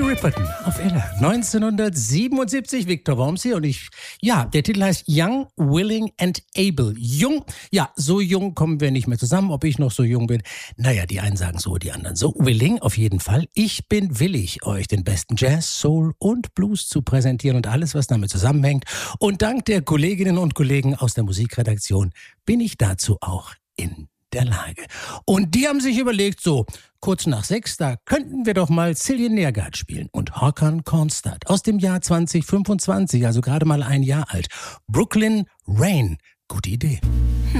Ripperton auf Ella. 1977, Victor Worms hier und der Titel heißt Young, Willing and Able. Jung, so jung kommen wir nicht mehr zusammen, ob ich noch so jung bin. Naja, die einen sagen so, die anderen so. Willing auf jeden Fall. Ich bin willig, euch den besten Jazz, Soul und Blues zu präsentieren und alles, was damit zusammenhängt. Und dank der Kolleginnen und Kollegen aus der Musikredaktion bin ich dazu auch in der Lage. Und die haben sich überlegt, so kurz nach 6, da könnten wir doch mal Cillian Nergard spielen und Håkan Kornstad aus dem Jahr 2025, also gerade mal ein Jahr alt. Brooklyn Rain, gute Idee.